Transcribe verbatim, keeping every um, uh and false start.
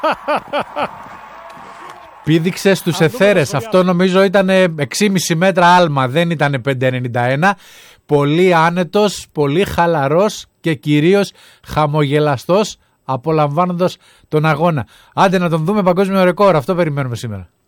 Πήδηξε στους εθέρες. Αυτό νομίζω ήταν έξι κόμμα πέντε μέτρα άλμα, δεν ήταν πέντε ενενήντα ένα. Πολύ άνετος, πολύ χαλαρός και κυρίως χαμογελαστός, απολαμβάνοντας τον αγώνα. Άντε να τον δούμε παγκόσμιο ρεκόρ, αυτό περιμένουμε σήμερα.